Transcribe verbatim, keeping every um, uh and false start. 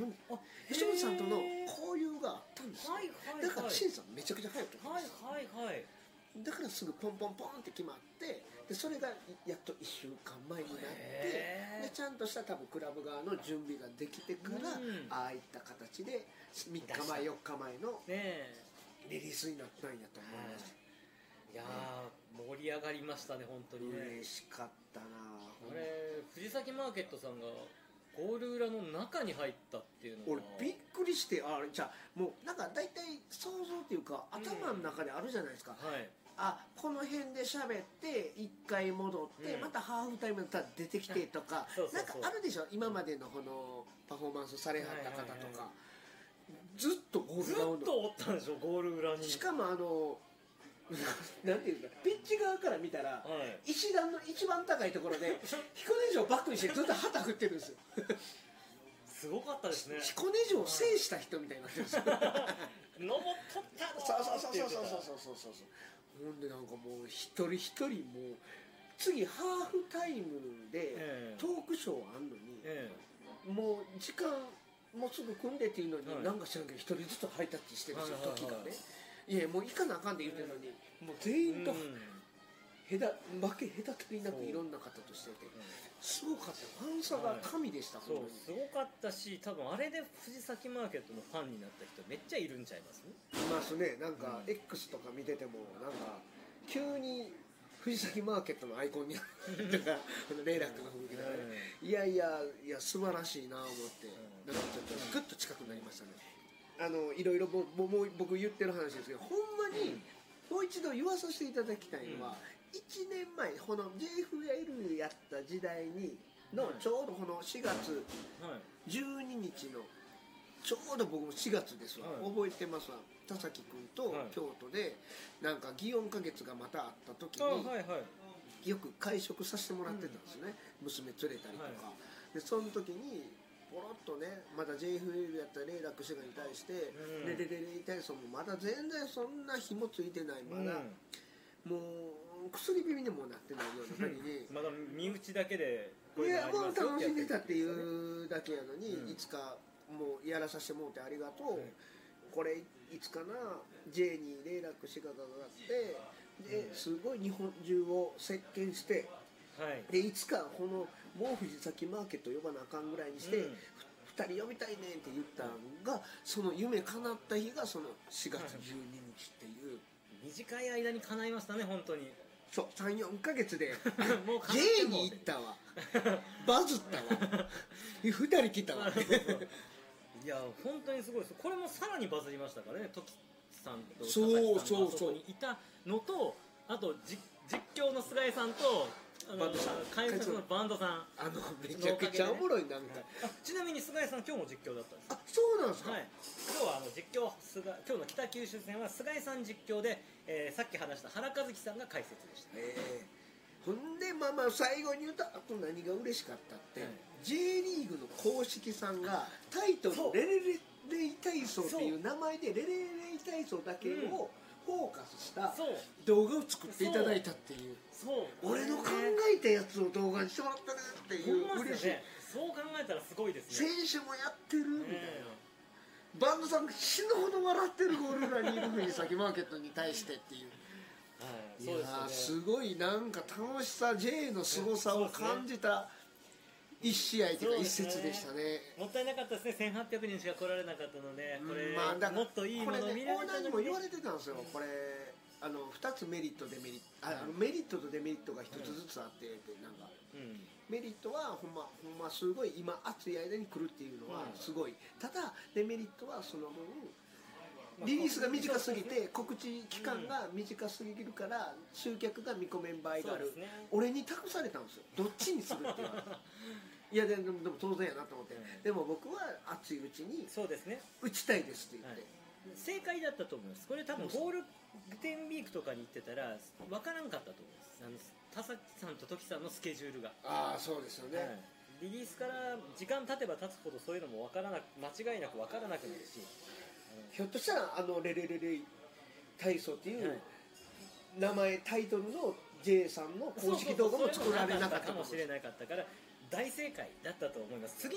ん吉本さんとの交流があったんですよ、 はいはいはい、 だから審査めちゃくちゃ早かったんはいですよ、 はいはいだからすぐポンポンポンって決まってでそれがやっといっしゅうかんまえになってでちゃんとした多分クラブ側の準備ができてから、うん、ああいった形でみっかまえよっかまえのリリースになったんやと思います、 いやー盛り上がりましたね本当にね。 嬉しかったなあれ藤崎マーケットさんがゴール裏の中に入ったっていうのは俺びっくりして、あれじゃあもうなんか大体想像っていうか頭の中であるじゃないですか、 うんはい、 あこの辺で喋っていっかい戻って、うん、またハーフタイムだったら出てきてとかなんかあるでしょ今までのこのパフォーマンスされはった方とか、はいはいはい、ずっとゴール裏ずっとおったんでしょゴール裏に。 しかもあのなんていうんですかピッチ側から見たら、はい、石段の一番高いところで彦根城をバックにしてずっと旗振ってるんですよすごかったですね。 彦根城を制した人みたいになってるんですよ登っとったのそうそうそうそうそうそうそうそうほんでなんかもう一人一人もう次ハーフタイムでトークショーあんのに、ええ、もう時間もうすぐ組んでっていうのに、はい、なんか知らんけど一人ずつハイタッチしてるんですよ、はいはいはい、時がねいやもう行かなあかんって言ってるのに、うん、もう全員と、うん、へだ負け隔たりなくいろんな方としてて、うん、すごかったファンサが神でした、はい、 そうすごかったし多分あれで藤崎マーケットのファンになった人めっちゃいるんちゃいますね。 いますねなんか、うん、X とか見ててもなんか急に藤崎マーケットのアイコンになるとかレイラックの雰囲気がね、うん、いやいやいや素晴らしいなと思って、うん、なんかちょっとグッと近くなりましたね。あのいろいろももも僕言ってる話ですけどほんまにもう一度言わさせていただきたいのは、うん、いちねんまえこの ジェイエフエル やった時代にのちょうどこのしがつじゅうににちのちょうど僕もしがつですわ、はい、覚えてますわ田崎君と京都でなんか祇園花月がまたあった時に、はいはい、よく会食させてもらってたんですね、うん、娘連れたりとか、はい、でその時にポロッとねまた ジェイエフエル やったレイラックシガに対して、うん、レレレレイ体操もまだ全然そんな紐ついてないまだ、うん、もう薬指にもなってないような時にまだ身内だけでいやもう楽しんでたっていうだけやのに、うん、いつかもうやらさせてもらってありがとう、うん、これいつかな J にレイラックシガがあってですごい日本中を席巻してはい、でいつかこのもう藤崎マーケット呼ばなあかんぐらいにして、うん、ふたり呼びたいねんって言ったのがその夢叶った日がそのしがつじゅうににちっていう、はい、 短い間に叶いましたね本当に。 そう さん,よん ヶ月でもう J に行ったわバズったわふたり来たわいや本当にすごいです。これもさらにバズりましたからね時さんと田崎さんがあそこにいたのとあと実況の菅井さんとバンドさん開発のバンドさんあのめちゃくちゃおもろいなんか、ね、 ちなみに菅井さん今日も実況だったんです。 あそうなんですか、 はい、今日はあの実況菅今日の北九州戦は菅井さん実況で、えー、さっき話した原和樹さんが解説でした。 えー、ほんでまあまあ最後に言うとあと何が嬉しかったって、はい、J リーグの公式さんがタイトルレレレレイ体操っていう名前でレレレイ体操だけをフォーカスした動画を作っていただいたっていう、そう俺の考えたやつを動画にしてもらったねっていう嬉しい、ね、 そう考えたらすごいですね。 選手もやってるみたいな、バンドさんが死ぬほど笑ってるゴール裏にいる藤崎マーケットに対してっていう、はい、いやすごいなんか楽しさ J のすごさを感じた一試合というか一節でしたね。 もったいなかったですね。せんはっぴゃくにんしか来られなかったので、これ、まあ、もっといいものを見れる。 オーナーにも言われてたんですよ。これあのふたつメリットデメリットあのメリットとデメリットがひとつずつあってってなんか、うん、メリットはほんまほんますごい今暑い間に来るっていうのはすごい、うん、ただデメリットはその分リリースが短すぎて告知期間が短すぎるから集客が見込めん場合がある、ね、俺に託されたんですよ。どっちにするっていういやでも、でも当然やなと思って、うん、でも僕は熱いうちにそうですね打ちたいですって言って、はい、 正解だったと思います。これ多分ゴールデンウィークとかに行ってたら分からんかったと思います。あの田崎さんと時さんのスケジュールがああそうですよね、はい、 リリースから時間経てば経つほどそういうのも分からなく間違いなく分からなくなるし、 ひょっとしたらあのレレレレ体操っていう、はい、名前タイトルの J さんの公式動画も作られなかったかもしれなかったから大正解だったと思います。次